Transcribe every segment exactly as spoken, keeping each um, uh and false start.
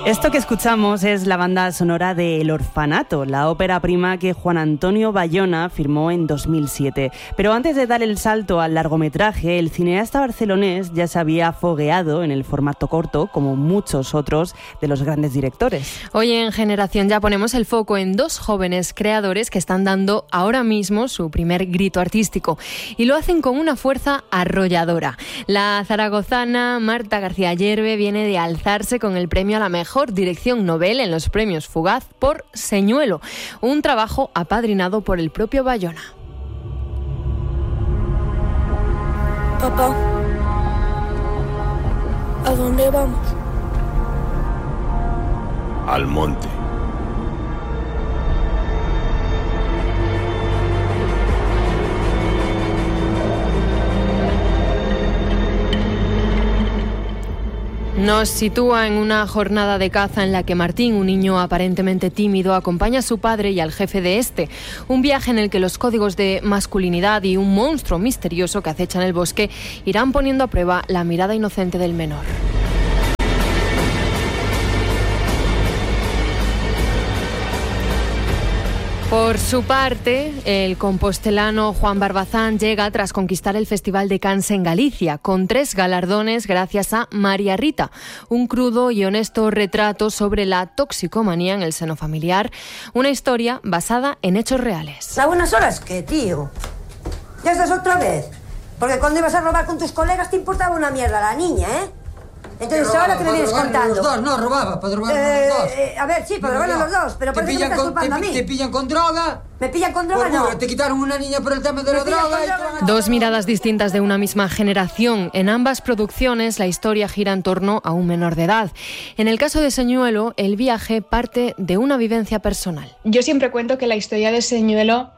Esto que escuchamos es la banda sonora de El Orfanato, la ópera prima que Juan Antonio Bayona firmó en dos mil siete. Pero antes de dar el salto al largometraje, el cineasta barcelonés ya se había fogueado en el formato corto, como muchos otros de los grandes directores. Hoy en Generación Ya ponemos el foco en dos jóvenes creadores que están dando ahora mismo su primer grito artístico, y lo hacen con una fuerza arrolladora. La zaragozana Marta García Yerbe viene de alzarse con el premio a la mejor dirección novel en los premios Fugaz por Señuelo, un trabajo apadrinado por el propio Bayona. Papá, ¿a dónde vamos? Al monte. Nos sitúa en una jornada de caza en la que Martín, un niño aparentemente tímido, acompaña a su padre y al jefe de este. Un viaje en el que los códigos de masculinidad y un monstruo misterioso que acecha en el bosque irán poniendo a prueba la mirada inocente del menor. Por su parte, el compostelano Juan Barbazán llega tras conquistar el Festival de Cannes en Galicia, con tres galardones gracias a María Rita, un crudo y honesto retrato sobre la toxicomanía en el seno familiar, una historia basada en hechos reales. ¿A buenas horas qué, tío? ¿Ya estás otra vez? Porque cuando ibas a robar con tus colegas te importaba una mierda la niña, ¿eh? Entonces robaba, ahora que me vienes contando. Los dos, no, robaba, para robar eh, los dos. Eh, a ver, sí, para robar los dos, pero por eso me estás con, culpando te, a mí. Te pillan con droga. ¿Me pillan con droga? Por, no. Te quitaron una niña por el tema de la droga. Y droga no. Dos miradas distintas de una misma generación. En ambas producciones la historia gira en torno a un menor de edad. En el caso de Señuelo, el viaje parte de una vivencia personal. Yo siempre cuento que la historia de Señuelo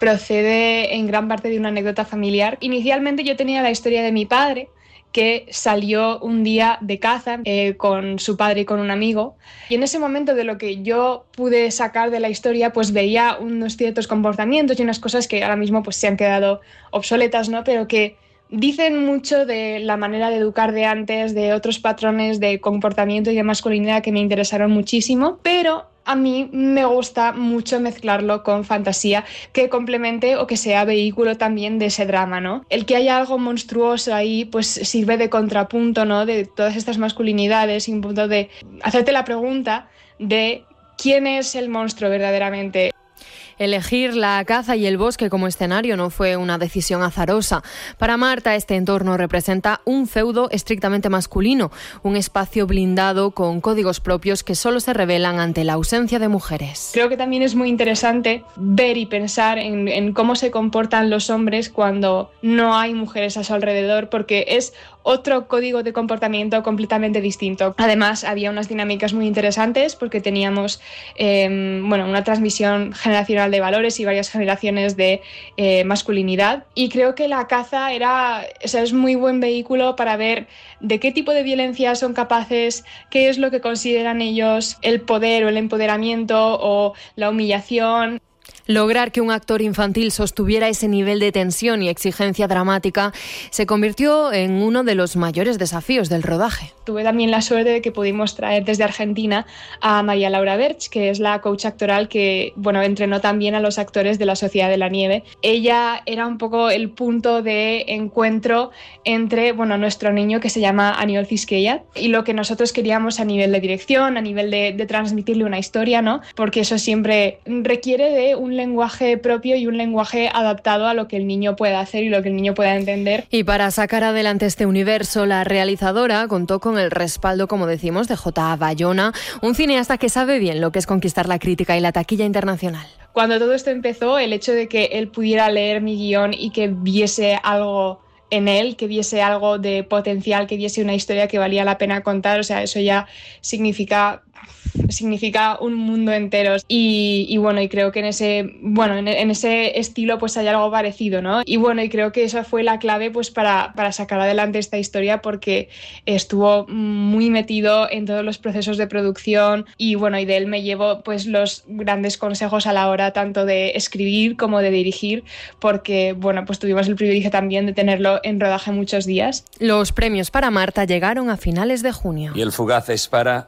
procede en gran parte de una anécdota familiar. Inicialmente yo tenía la historia de mi padre, que salió un día de caza eh, con su padre y con un amigo, y en ese momento de lo que yo pude sacar de la historia, pues veía unos ciertos comportamientos y unas cosas que ahora mismo pues se han quedado obsoletas, ¿no? Pero que dicen mucho de la manera de educar de antes, de otros patrones de comportamiento y de masculinidad que me interesaron muchísimo, pero a mí me gusta mucho mezclarlo con fantasía que complemente o que sea vehículo también de ese drama, ¿no? El que haya algo monstruoso ahí pues sirve de contrapunto, ¿no? De todas estas masculinidades y un punto de hacerte la pregunta de quién es el monstruo verdaderamente. Elegir la caza y el bosque como escenario no fue una decisión azarosa. Para Marta, este entorno representa un feudo estrictamente masculino, un espacio blindado con códigos propios que solo se revelan ante la ausencia de mujeres. Creo que también es muy interesante ver y pensar en, en cómo se comportan los hombres cuando no hay mujeres a su alrededor, porque es otro código de comportamiento completamente distinto. Además, había unas dinámicas muy interesantes porque teníamos eh, bueno, una transmisión generacional de valores y varias generaciones de eh, masculinidad, y creo que la caza era, o sea, es muy buen vehículo para ver de qué tipo de violencia son capaces, qué es lo que consideran ellos el poder o el empoderamiento o la humillación. Lograr que un actor infantil sostuviera ese nivel de tensión y exigencia dramática se convirtió en uno de los mayores desafíos del rodaje. Tuve también la suerte de que pudimos traer desde Argentina a María Laura Berch, que es la coach actoral que, bueno, entrenó también a los actores de la Sociedad de la Nieve. Ella era un poco el punto de encuentro entre, bueno, nuestro niño, que se llama Aniol Zisqueya, y lo que nosotros queríamos a nivel de dirección, a nivel de, de transmitirle una historia, ¿no? Porque eso siempre requiere de un lenguaje propio y un lenguaje adaptado a lo que el niño pueda hacer y lo que el niño pueda entender. Y para sacar adelante este universo, la realizadora contó con el respaldo, como decimos, de J A Bayona, un cineasta que sabe bien lo que es conquistar la crítica y la taquilla internacional. Cuando todo esto empezó, el hecho de que él pudiera leer mi guión y que viese algo en él, que viese algo de potencial, que viese una historia que valía la pena contar, o sea, eso ya significa significa un mundo entero, y, y bueno, y creo que en ese bueno en, en ese estilo pues hay algo parecido, ¿no? Y bueno, y creo que esa fue la clave pues para, para sacar adelante esta historia, porque estuvo muy metido en todos los procesos de producción, y bueno, y de él me llevo pues los grandes consejos a la hora tanto de escribir como de dirigir, porque bueno, pues tuvimos el privilegio también de tenerlo en rodaje muchos días. Los premios para Marta llegaron a finales de junio. Y el Fugaz es para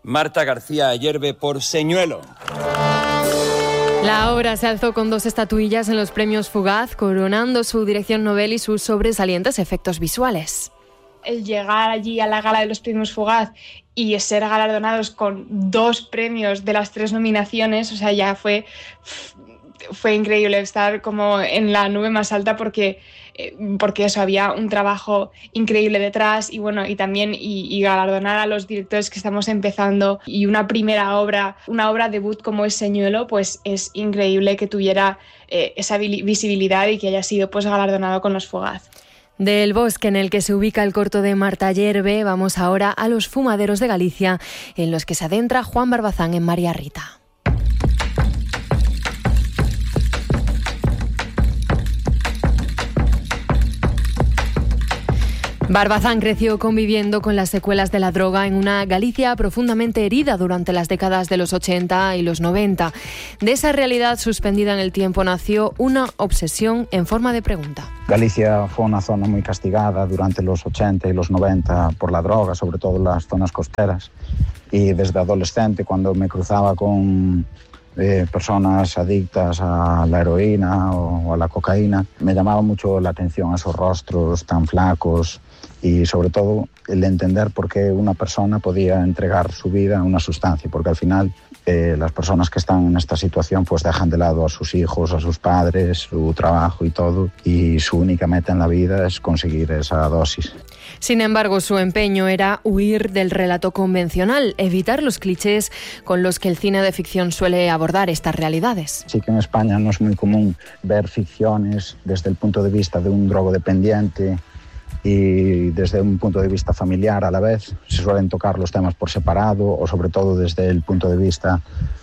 Marta García Ayerbe por Señuelo. La obra se alzó con dos estatuillas en los premios Fugaz, coronando su dirección novel y sus sobresalientes efectos visuales. El llegar allí a la gala de los premios Fugaz y ser galardonados con dos premios de las tres nominaciones, o sea, ya fue, fue increíble estar como en la nube más alta porque, porque eso, había un trabajo increíble detrás y bueno, y también y, y galardonar a los directores que estamos empezando y una primera obra, una obra debut como es Señuelo, pues es increíble que tuviera eh, esa visibilidad y que haya sido pues galardonado con los Fugaz. Del bosque en el que se ubica el corto de Marta Ayerbe, vamos ahora a los fumaderos de Galicia, en los que se adentra Juan Barbazán en María Rita. Barbazán creció conviviendo con las secuelas de la droga en una Galicia profundamente herida durante las décadas de los ochenta y los noventa. De esa realidad suspendida en el tiempo nació una obsesión en forma de pregunta. Galicia fue una zona muy castigada durante los ochenta y los noventa por la droga, sobre todo en las zonas costeras. Y desde adolescente, cuando me cruzaba con eh, personas adictas a la heroína o a la cocaína, me llamaba mucho la atención esos rostros tan flacos, y sobre todo el entender por qué una persona podía entregar su vida a una sustancia, porque al final eh, las personas que están en esta situación pues dejan de lado a sus hijos, a sus padres, su trabajo y todo, y su única meta en la vida es conseguir esa dosis. Sin embargo, su empeño era huir del relato convencional, evitar los clichés con los que el cine de ficción suele abordar estas realidades. Sí que en España no es muy común ver ficciones desde el punto de vista de un drogodependiente y desde un punto de vista familiar a la vez. Se suelen tocar los temas por separado o sobre todo desde el punto de vista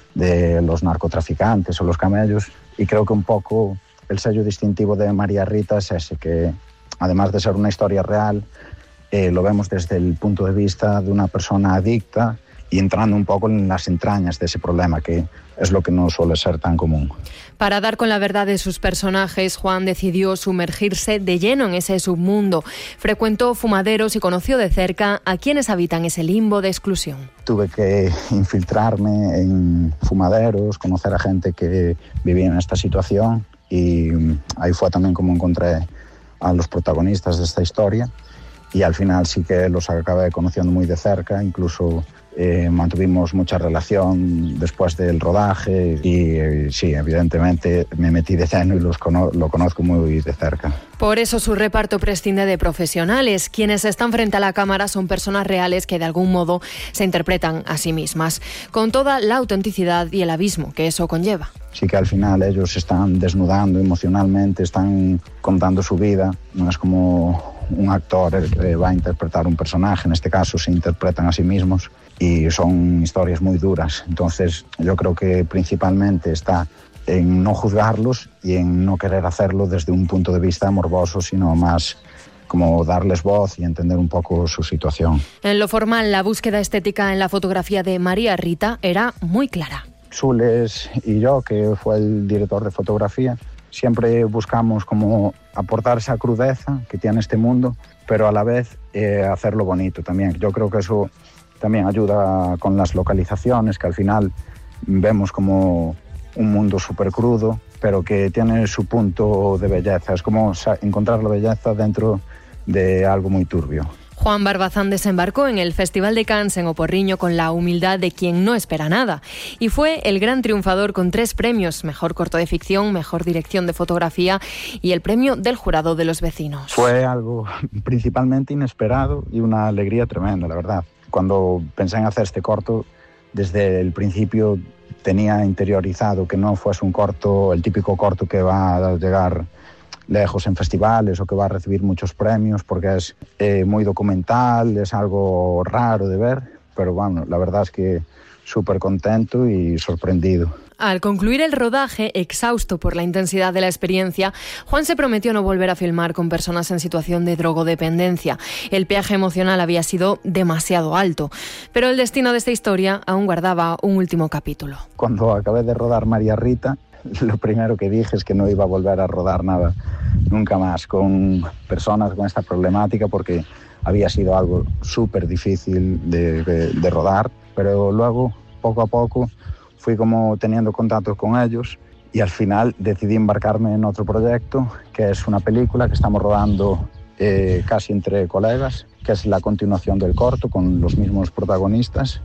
de los narcotraficantes o los camellos, y creo que un poco el sello distintivo de María Rita es ese, que además de ser una historia real, eh, lo vemos desde el punto de vista de una persona adicta y entrando un poco en las entrañas de ese problema, que es lo que no suele ser tan común. Para dar con la verdad de sus personajes, Juan decidió sumergirse de lleno en ese submundo. Frecuentó fumaderos y conoció de cerca a quienes habitan ese limbo de exclusión. Tuve que infiltrarme en fumaderos, conocer a gente que vivía en esta situación, y ahí fue también como encontré a los protagonistas de esta historia, y al final sí que los acabé conociendo muy de cerca, incluso Eh, mantuvimos mucha relación después del rodaje y eh, sí, evidentemente me metí de lleno y los cono- lo conozco muy de cerca. Por eso su reparto prescinde de profesionales. Quienes están frente a la cámara son personas reales que de algún modo se interpretan a sí mismas, con toda la autenticidad y el abismo que eso conlleva. Sí que al final ellos se están desnudando emocionalmente, están contando su vida, no es como un actor eh, va a interpretar un personaje, en este caso se interpretan a sí mismos y son historias muy duras. Entonces yo creo que principalmente está en no juzgarlos y en no querer hacerlo desde un punto de vista morboso, sino más como darles voz y entender un poco su situación. En lo formal, la búsqueda estética en la fotografía de María Rita era muy clara. Sules y yo, que fue el director de fotografía, siempre buscamos como aportar esa crudeza que tiene este mundo, pero a la vez eh, hacerlo bonito también. Yo creo que eso también ayuda con las localizaciones, que al final vemos como un mundo súper crudo, pero que tiene su punto de belleza. Es como encontrar la belleza dentro de algo muy turbio. Juan Barbazán desembarcó en el Festival de Cannes en Oporriño con la humildad de quien no espera nada y fue el gran triunfador con tres premios: mejor corto de ficción, mejor dirección de fotografía y el premio del jurado de los vecinos. Fue algo principalmente inesperado y una alegría tremenda, la verdad. Cuando pensé en hacer este corto, desde el principio tenía interiorizado que no fuese un corto, el típico corto que va a llegar lejos en festivales o que va a recibir muchos premios, porque es eh, muy documental, es algo raro de ver, pero bueno, la verdad es que súper contento y sorprendido. Al concluir el rodaje, exhausto por la intensidad de la experiencia, Juan se prometió no volver a filmar con personas en situación de drogodependencia. El peaje emocional había sido demasiado alto, pero el destino de esta historia aún guardaba un último capítulo. Cuando acabé de rodar María Rita, lo primero que dije es que no iba a volver a rodar nada nunca más con personas con esta problemática, porque había sido algo súper difícil de, de, de rodar, pero luego, poco a poco, fui como teniendo contactos con ellos y al final decidí embarcarme en otro proyecto, que es una película que estamos rodando eh, casi entre colegas, que es la continuación del corto con los mismos protagonistas,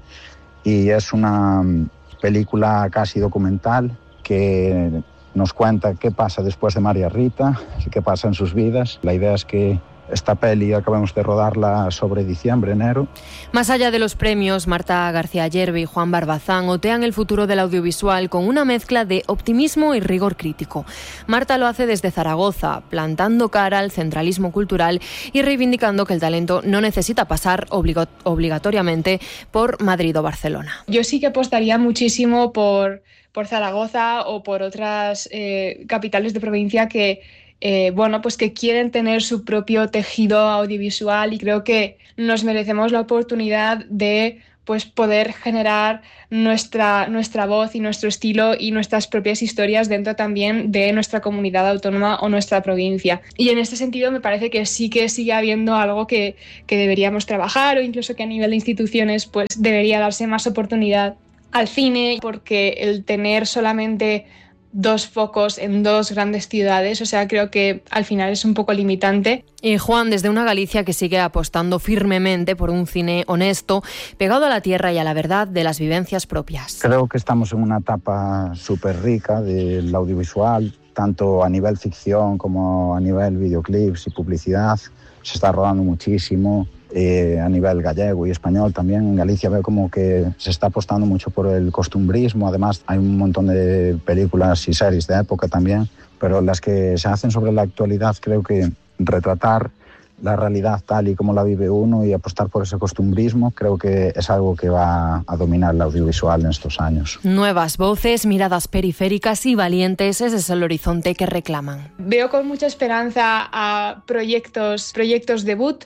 y es una película casi documental que nos cuenta qué pasa después de María Rita, qué pasa en sus vidas. La idea es que esta peli acabamos de rodarla sobre diciembre, enero. Más allá de los premios, Marta García Ayerbe y Juan Barbazán otean el futuro del audiovisual con una mezcla de optimismo y rigor crítico. Marta lo hace desde Zaragoza, plantando cara al centralismo cultural y reivindicando que el talento no necesita pasar obligo- obligatoriamente por Madrid o Barcelona. Yo sí que apostaría muchísimo por, por Zaragoza o por otras eh, capitales de provincia que Eh, bueno, pues que quieren tener su propio tejido audiovisual, y creo que nos merecemos la oportunidad de pues poder generar nuestra, nuestra voz y nuestro estilo y nuestras propias historias dentro también de nuestra comunidad autónoma o nuestra provincia. Y en este sentido me parece que sí que sigue habiendo algo que, que deberíamos trabajar, o incluso que a nivel de instituciones pues debería darse más oportunidad al cine, porque el tener solamente dos focos en dos grandes ciudades, o sea, creo que al final es un poco limitante. Y Juan, desde una Galicia que sigue apostando firmemente por un cine honesto, pegado a la tierra y a la verdad de las vivencias propias. Creo que estamos en una etapa súper rica del audiovisual, tanto a nivel ficción como a nivel videoclips y publicidad. Se está rodando muchísimo. Eh, a nivel gallego y español también. En Galicia veo como que se está apostando mucho por el costumbrismo. Además hay un montón de películas y series de época también, pero las que se hacen sobre la actualidad, creo que retratar la realidad tal y como la vive uno y apostar por ese costumbrismo, creo que es algo que va a dominar el audiovisual en estos años. Nuevas voces, miradas periféricas y valientes, ese es el horizonte que reclaman. Veo con mucha esperanza a proyectos, proyectos debut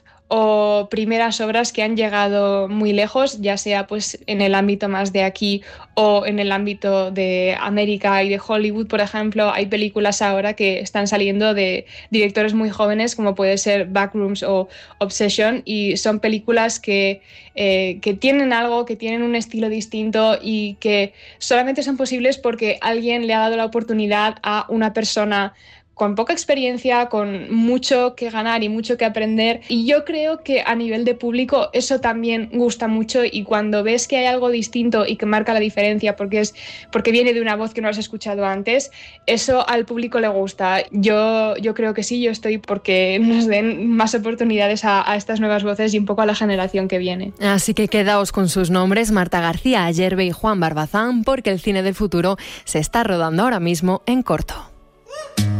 o primeras obras que han llegado muy lejos, ya sea pues en el ámbito más de aquí o en el ámbito de América y de Hollywood, por ejemplo. Hay películas ahora que están saliendo de directores muy jóvenes, como puede ser Backrooms o Obsession, y son películas que, eh, que tienen algo, que tienen un estilo distinto y que solamente son posibles porque alguien le ha dado la oportunidad a una persona con poca experiencia, con mucho que ganar y mucho que aprender. Y yo creo que a nivel de público eso también gusta mucho, y cuando ves que hay algo distinto y que marca la diferencia porque, es, porque viene de una voz que no has escuchado antes, eso al público le gusta. Yo, yo creo que sí, yo estoy porque nos den más oportunidades a, a estas nuevas voces y un poco a la generación que viene. Así que quedaos con sus nombres, Marta García Ayerbe y Juan Barbazán, porque el cine del futuro se está rodando ahora mismo en corto.